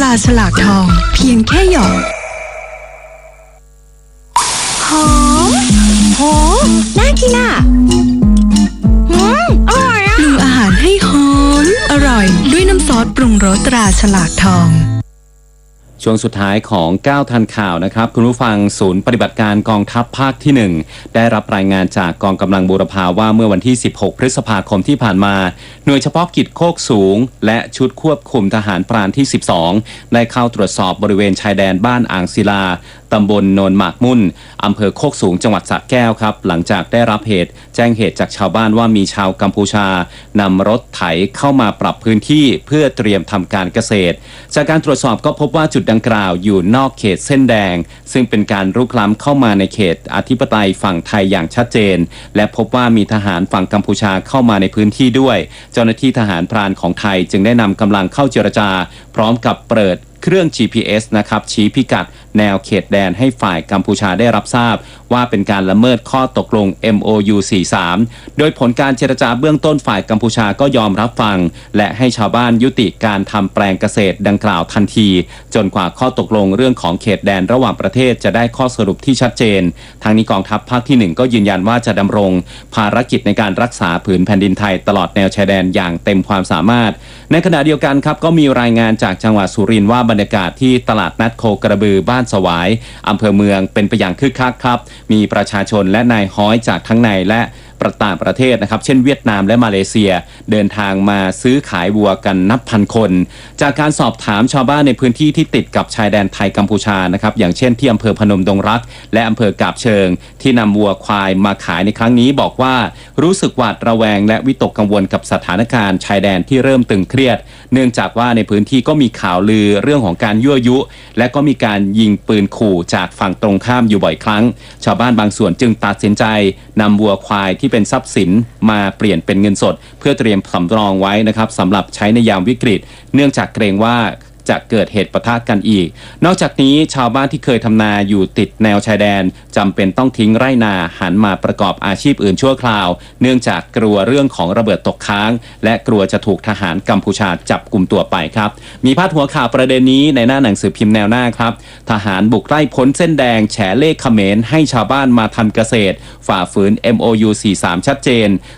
ราฉลากทองเพียงแค่หยอดหอมโหน่ากินอ่ะอร่อยอ่ะปรุงอาหารให้หอมอร่อยด้วยน้ำซอสปรุงรสตราฉลากทองช่วงสุดท้ายของ9ทันข่าวนะครับคุณผู้ฟังศูนย์ปฏิบัติการกองทัพภาคที่ 1ได้รับรายงานจากกองกำลังบูรพาว่าเมื่อวันที่16พฤษภาคมที่ผ่านมาหน่วยเฉพาะกิจโคกสูงและชุดควบคุมทหารพรานที่12ได้เข้าตรวจสอบบริเวณชายแดนบ้านอ่างศิลาตำบลโนนหมากมุ่นอำเภอโคกสูงจังหวัดสระแก้วครับหลังจากได้รับเหตุแจ้งเหตุจากชาวบ้านว่ามีชาวกัมพูชานำรถไถเข้ามาปรับพื้นที่เพื่อเตรียมทำการเกษตรจากการตรวจสอบก็พบว่าจุดดังกล่าวอยู่นอกเขตเส้นแดงซึ่งเป็นการรุกล้ำเข้ามาในเขตอธิปไตยฝั่งไทยอย่างชัดเจนและพบว่ามีทหารฝั่งกัมพูชาเข้ามาในพื้นที่ด้วยเจ้าหน้าที่ทหารพรานของไทยจึงได้นำกำลังเข้าเจรจาพร้อมกับเปิดเครื่อง GPS นะครับชี้พิกัดแนวเขตแดนให้ฝ่ายกัมพูชาได้รับทราบว่าเป็นการละเมิดข้อตกลง MOU 43โดยผลการเจรจาเบื้องต้นฝ่ายกัมพูชาก็ยอมรับฟังและให้ชาวบ้านยุติการทำแปลงเกษตรดังกล่าวทันทีจนกว่าข้อตกลงเรื่องของเขตแดนระหว่างประเทศจะได้ข้อสรุปที่ชัดเจนทางนี้กองทัพภาคที่1ก็ยืนยันว่าจะดำรงภารกิจในการรักษาผืนแผ่นดินไทยตลอดแนวชายแดนอย่างเต็มความสามารถในขณะเดียวกันครับก็มีรายงานจากจังหวัดสุรินทร์ว่าบรรยากาศที่ตลาดนัดโคกระบือบ้านสวายอำเภอเมืองเป็นไปอย่างคึกคักครับมีประชาชนและนายฮ้อยจากทั้งในและต่างประเทศนะครับเช่นเวียดนามและมาเลเซียเดินทางมาซื้อขายวัวกันนับพันคนจากการสอบถามชาวบ้านในพื้นที่ที่ติดกับชายแดนไทยกัมพูชานะครับอย่างเช่นที่อำเภอพนมดงรักและอำเภอกาบเชิงที่นำวัวควายมาขายในครั้งนี้บอกว่ารู้สึกหวาดระแวงและวิตกกังวลกับสถานการณ์ชายแดนที่เริ่มตึงเครียดเนื่องจากว่าในพื้นที่ก็มีข่าวลือเรื่องของการยั่วยุและก็มีการยิงปืนขู่จากฝั่งตรงข้ามอยู่บ่อยครั้งชาวบ้านบางส่วนจึงตัดสินใจนำวัวควายที่เป็นทรัพย์สินมาเปลี่ยนเป็นเงินสดเพื่อเตรียมสำรองไว้นะครับสำหรับใช้ในยามวิกฤตเนื่องจากเกรงว่าจะเกิดเหตุปะทะกันอีกนอกจากนี้ชาวบ้านที่เคยทำนาอยู่ติดแนวชายแดนจำเป็นต้องทิ้งไร่นาหันมาประกอบอาชีพอื่นชั่วคราวเนื่องจากกลัวเรื่องของระเบิดตกค้างและกลัวจะถูกทหารกัมพูชาจับกุมตัวไปครับมีพาดหัวข่าวประเด็นนี้ในหน้าหนังสือพิมพ์แนวหน้าครับทหารบุกไล่พ้นเส้นแดงแฉเลขเขมรให้ชาวบ้านมาทำเกษตรฝ่าฝืน MOU 43ชัดเจน